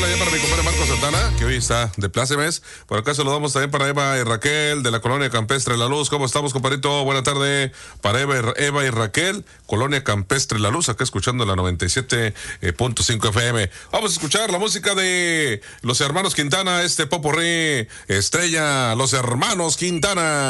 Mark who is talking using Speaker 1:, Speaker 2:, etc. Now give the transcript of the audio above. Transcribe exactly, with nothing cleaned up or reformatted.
Speaker 1: Ya para mi compadre Marco Santana, que hoy está de plácemes. Por acá saludamos también para Eva y Raquel de la Colonia Campestre La Luz. ¿Cómo estamos, compadrito? Buena tarde para Eva y, Eva y Raquel, Colonia Campestre La Luz, acá escuchando la noventa y siete punto cinco F M. Vamos a escuchar la música de los hermanos Quintana, este popurrí estrella, los hermanos Quintana.